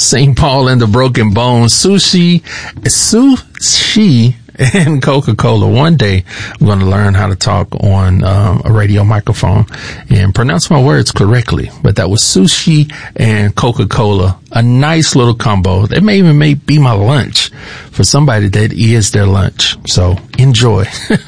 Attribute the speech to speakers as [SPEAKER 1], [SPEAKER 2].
[SPEAKER 1] St. Paul and the Broken Bones, sushi, and Coca-Cola. One day I'm going to learn how to talk on a radio microphone and pronounce my words correctly. But that was sushi and Coca-Cola, a nice little combo. That may even be my lunch for somebody that is their lunch. So enjoy.